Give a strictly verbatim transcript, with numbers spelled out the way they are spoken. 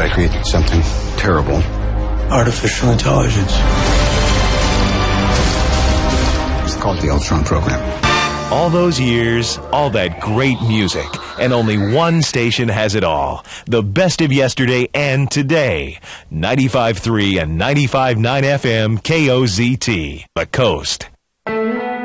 I created something terrible. Artificial intelligence. It's called the Ultron program. All those years, all that great music, and only one station has it all. The best of yesterday and today. ninety-five point three and ninety-five point nine F M K O Z T, The Coast.